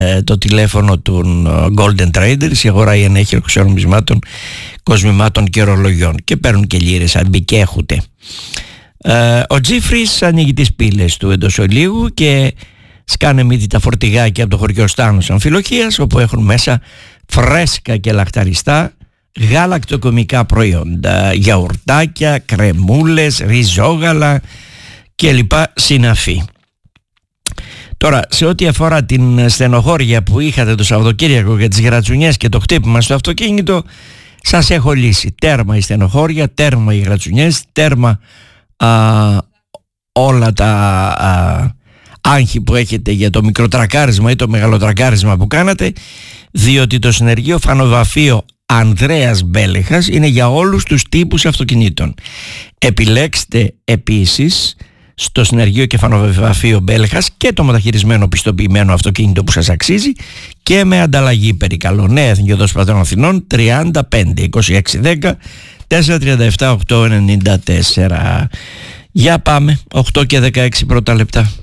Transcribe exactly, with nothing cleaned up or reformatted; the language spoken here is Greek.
το τηλέφωνο των Golden Traders, η αγορά η ενέχειρο ξενομισμάτων, κοσμημάτων και ορολογιών, και παίρνουν και λίρες αν μπει και έχουνε. Ε, ο Τζίφρις ανοίγει τις πύλες του εντός ολίγου και σκάνε μύτη τα φορτηγάκια από το χωριό Στάνος Αμφιλοχίας, όπου έχουν μέσα φρέσκα και λαχταριστά γαλακτοκομικά προϊόντα, γιαουρτάκια, κρεμούλες, ριζόγαλα και λοιπά συναφή. Τώρα, σε ό,τι αφορά την στενοχώρια που είχατε το Σαββατοκύριακο για τις γρατσουνιές και το χτύπημα στο αυτοκίνητο, σας έχω λύσει. Τέρμα η στενοχώρια, τέρμα οι γρατσουνιές, τέρμα α, όλα τα α, άγχη που έχετε για το μικροτρακάρισμα ή το μεγαλοτρακάρισμα που κάνατε, διότι το συνεργείο φανοβαφείο Ανδρέας Μπέλεχας είναι για όλους τους τύπους αυτοκινήτων. Επιλέξτε επίσης στο συνεργείο και φανοβαφείο Μπέλεχας και το μεταχειρισμένο πιστοποιημένο αυτοκίνητο που σας αξίζει και με ανταλλαγή, περικαλώ. Νέα Εθνική Οδός Πατρών Αθηνών, τριάντα πέντε είκοσι έξι δέκα τετρακόσια τριάντα επτά οκτακόσια ενενήντα τέσσερα. Για πάμε, οκτώ και δεκαέξι πρώτα λεπτά.